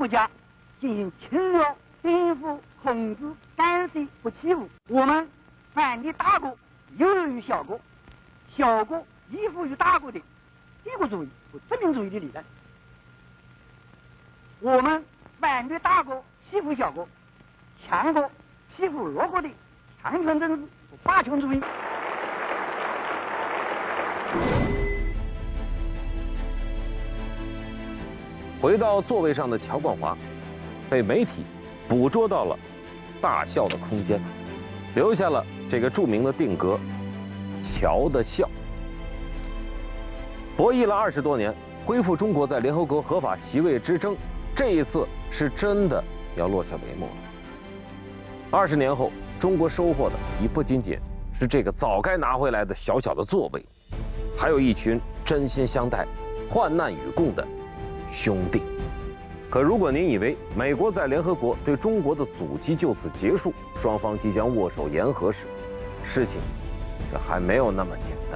国家进行侵略、颠覆、控制、干涉和欺负。我们反对大国优于小国，小国依附于大国的帝国主义和殖民主义的理念。我们反对大国欺负小国，强国欺负弱国的强权政治和霸权主义。 回到座位上的乔冠华，被媒体捕捉到了大笑的空间，留下了这个著名的定格“乔的笑”。博弈了20多年，恢复中国在联合国合法席位之争，这一次是真的要落下帷幕了。20年后，中国收获的已不仅仅是这个早该拿回来的小小的座位，还有一群真心相待、患难与共的兄弟。可如果您以为美国在联合国对中国的阻击就此结束，双方即将握手言和时，事情这还没有那么简单。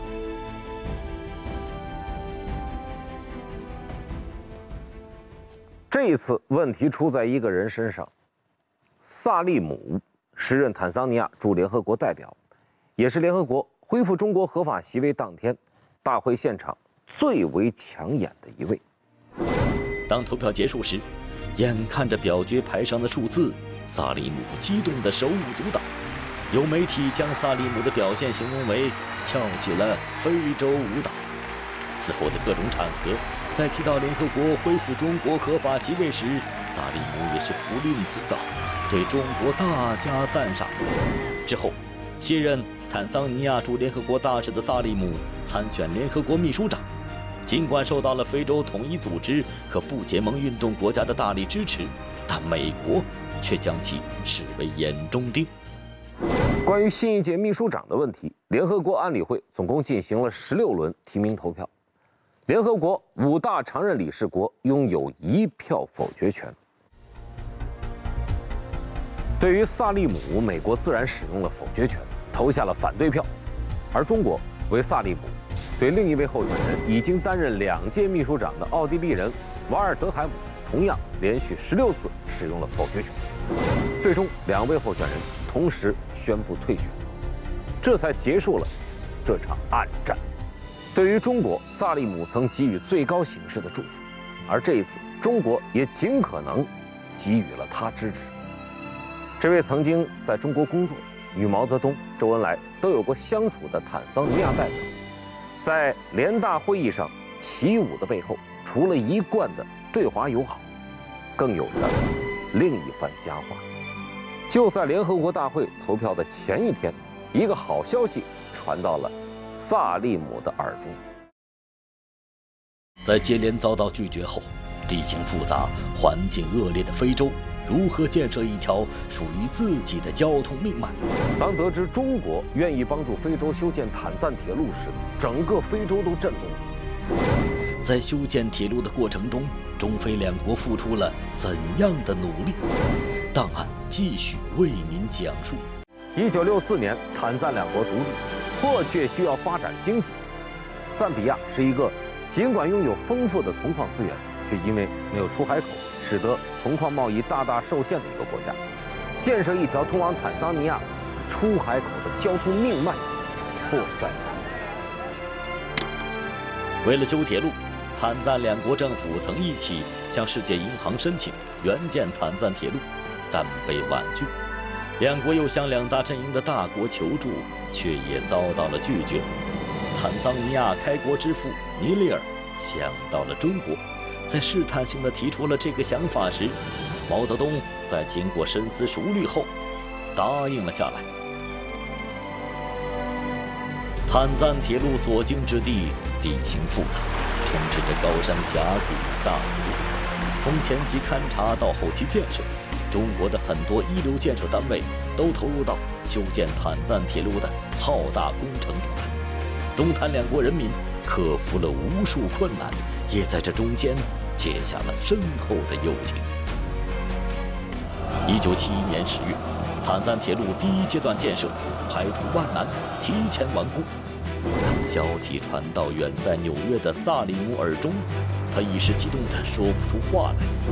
这一次问题出在一个人身上，萨利姆，时任坦桑尼亚驻联合国代表，也是联合国恢复中国合法席位当天大会现场最为抢眼的一位。 当投票结束时，眼看着表决牌上的数字，萨利姆激动得手舞足蹈。有媒体将萨利姆的表现形容为跳起了非洲舞蹈。此后的各种场合，在提到联合国恢复中国合法席位时，萨利姆也是不吝此造，对中国大加赞赏。之后，卸任坦桑尼亚驻联合国大使的萨利姆参选联合国秘书长。尽管受到了非洲统一组织和不结盟运动国家的大力支持，但美国却将其视为眼中钉。 关于新一届秘书长的问题，联合国安理会总共进行了16轮提名投票，联合国5大常任理事国拥有1票否决权。对于萨利姆，美国自然使用了否决权，投下了反对票，而中国为萨利姆对另一位候选人已经担任2届秘书长的奥地利人瓦尔德海姆，同样连续16次使用了否决权。最终2位候选人同时宣布退选，这才结束了这场暗战。对于中国，萨利姆曾给予最高形式的祝福，而这一次中国也尽可能给予了他支持。这位曾经在中国工作、与毛泽东、周恩来都有过相处的坦桑尼亚代表，在联大会议上起舞的背后，除了一贯的对华友好，更有着另一番佳话。就在联合国大会投票的前一天，一个好消息传到了萨利姆的耳中。 在接连遭到拒绝后，地形复杂、环境恶劣的非洲如何建设一条属于自己的交通命脉？ 当得知中国愿意帮助非洲修建坦赞铁路时，整个非洲都震动了。 在修建铁路的过程中，中非2国付出了怎样的努力？档案继续为您讲述。 1964年，坦赞2国独立，迫切需要发展经济。赞比亚是一个尽管拥有丰富的铜矿资源，却因为没有出海口，使得铜矿贸易大大受限的一个国家。建设一条通往坦桑尼亚出海口的交通命脉，迫在眉睫。 为了修铁路，坦赞2国政府曾一起向世界银行申请援建坦赞铁路，但被婉拒。2国又向2大阵营的大国求助，却也遭到了拒绝。坦桑尼亚开国之父尼利尔想到了中国，在试探性地提出了这个想法时，毛泽东在经过深思熟虑后答应了下来。坦赞铁路所经之地地形复杂，充斥着高山峡谷、大湖。从前期勘察到后期建设，中国的很多一流建设单位都投入到修建坦赞铁路的浩大工程中来。中坦2国人民克服了无数困难，也在这中间结下了深厚的友情。1971年10月，坦赞铁路第1阶段建设排除万难，提前完工。当消息传到远在纽约的萨利姆耳中，他一时激动地说不出话来。